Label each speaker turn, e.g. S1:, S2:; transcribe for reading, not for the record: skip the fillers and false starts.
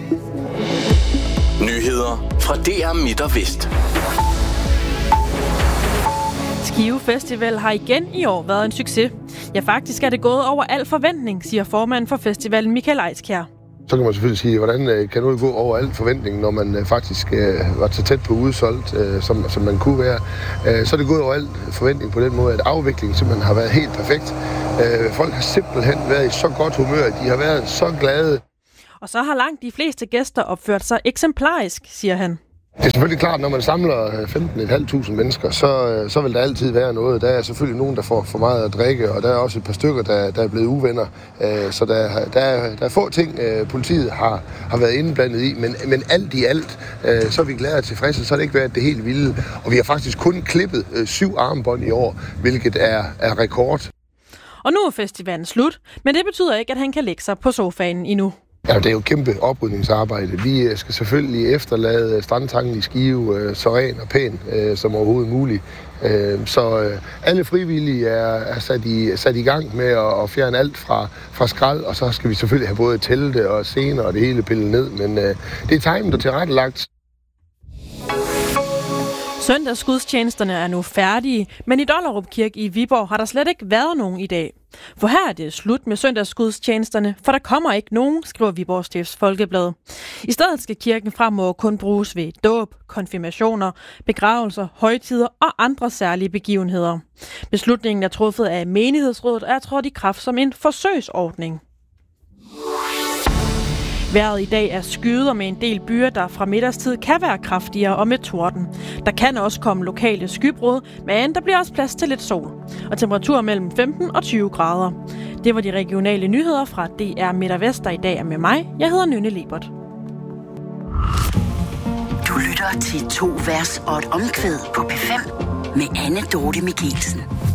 S1: Nyheder fra DR Midt og Vest.
S2: Skive Festival har igen i år været en succes. Ja, faktisk er det gået over al forventning, siger formanden for festivalen Michael Eiskjær.
S3: Så kan man selvfølgelig sige, hvordan kan det gå over al forventning, når man faktisk var så tæt på udsolgt, som man kunne være. Så er det gået over al forventning på den måde, at afviklingen simpelthen har været helt perfekt. Folk har simpelthen været i så godt humør, at de har været så glade.
S2: Og så har langt de fleste gæster opført sig eksemplarisk, siger han.
S3: Det er selvfølgelig klart, når man samler 15.500 mennesker, så vil der altid være noget. Der er selvfølgelig nogen, der får for meget at drikke, og der er også et par stykker, der er blevet uvenner. Så der er få ting, politiet har været indblandet i, men alt i alt, så er vi glade og tilfredse, så har det ikke været det helt vilde. Og vi har faktisk kun klippet 7 armbånd i år, hvilket er rekord.
S2: Og nu er festivalen slut, men det betyder ikke, at han kan lægge sig på sofaen endnu.
S3: Ja, det er jo kæmpe oprydningsarbejde. Vi skal selvfølgelig efterlade strandtangen i Skive så ren og pæn som overhovedet muligt. Så alle frivillige er sat i gang med at fjerne alt fra skrald, og så skal vi selvfølgelig have både telte og scener og det hele pillet ned. Men det er timet og tilrettelagt.
S2: Søndagsgudstjenesterne er nu færdige, men i Dollerup Kirke i Viborg har der slet ikke været nogen i dag. For her er det slut med søndagsgudstjenesterne, for der kommer ikke nogen, skriver Viborg Stifts Folkeblad. I stedet skal kirken fremover kun bruges ved dåb, konfirmationer, begravelser, højtider og andre særlige begivenheder. Beslutningen er truffet af menighedsrådet og er trådt i kraft som en forsøgsordning. Vejret i dag er skyet med en del byer, der fra middagstid kan være kraftigere og med torden. Der kan også komme lokale skybrud, men der bliver også plads til lidt sol. Og temperaturer mellem 15 og 20 grader. Det var de regionale nyheder fra DR Midt og Vest, der i dag er med mig. Jeg hedder Nynne Lebert.
S4: Du lytter til 2 vers og et omkvæd på P5 med Anne Dorte Michelsen.